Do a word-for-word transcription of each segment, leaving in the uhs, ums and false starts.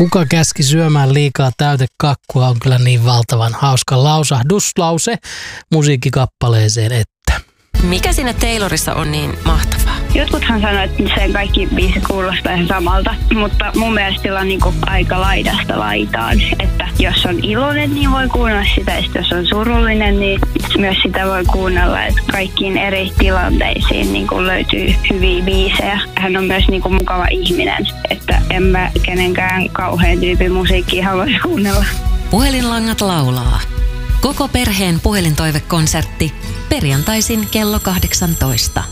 Kuka käski syömään liikaa täytekakkua on kyllä niin valtavan hauska lausahduslause musiikkikappaleeseen, että. Mikä siinä Taylorissa on niin mahtavaa? Jotkuthan sanoo, että sen kaikki biisit kuulostaa ihan samalta, mutta mun mielestä sillä on niinku aika laidasta laitaan. Että jos on iloinen, niin voi kuunnella sitä, ja jos on surullinen, niin myös sitä voi kuunnella. Että kaikkiin eri tilanteisiin niinku löytyy hyviä biisejä. Hän on myös niinku mukava ihminen, että en mä kenenkään kauhean tyypin musiikkia haluaisi kuunnella. Puhelinlangat laulaa. Koko perheen puhelintoivekonsertti perjantaisin kello kahdeksantoista.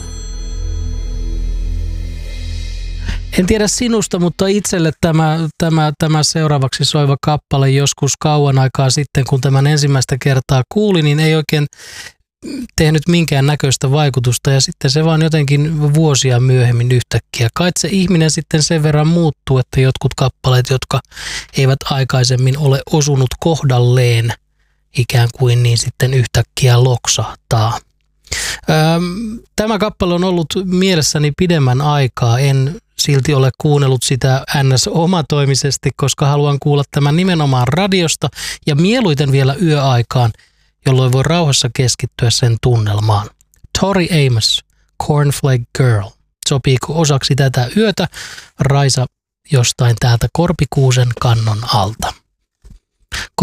En tiedä sinusta, mutta itselle tämä, tämä, tämä seuraavaksi soiva kappale joskus kauan aikaa sitten, kun tämän ensimmäistä kertaa kuulin, niin ei oikein tehnyt minkään näköistä vaikutusta ja sitten se vaan jotenkin vuosia myöhemmin yhtäkkiä. Kai se ihminen sitten sen verran muuttuu, että jotkut kappaleet, jotka eivät aikaisemmin ole osunut kohdalleen, ikään kuin niin sitten yhtäkkiä loksahtaa. Tämä kappale on ollut mielessäni pidemmän aikaa. En silti ole kuunnellut sitä ns. Omatoimisesti, koska haluan kuulla tämän nimenomaan radiosta ja mieluiten vielä yöaikaan, jolloin voi rauhassa keskittyä sen tunnelmaan. Tori Amos, Cornflake Girl. Sopiiko osaksi tätä yötä? Raisa jostain täältä Korpikuusen kannon alta.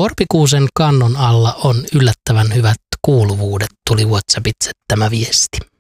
Korpikuusen kannon alla on yllättävän hyvät kuuluvuudet, tuli WhatsAppitse tämä viesti.